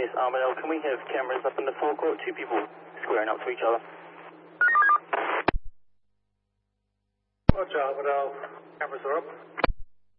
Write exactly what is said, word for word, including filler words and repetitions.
It's Armadale. Can we have cameras up in the forecourt? Two people squaring up to each other. Roger, Armadale. Cameras are up.